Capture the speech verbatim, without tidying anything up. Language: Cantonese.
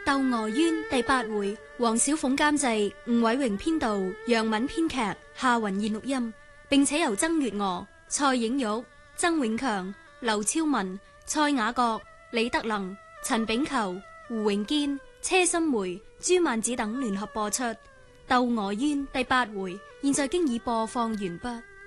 《竇娥冤》第八回，黃小鳳監製，吳偉榮編導，楊敏編劇，夏雲燕錄音，並且由曾月娥、蔡映玉、曾永強、劉超文、蔡雅閣、李德能、陳炳球、胡榮堅、車心梅、朱曼子等聯合播出。《竇娥冤》第八回，現在經已播放完畢。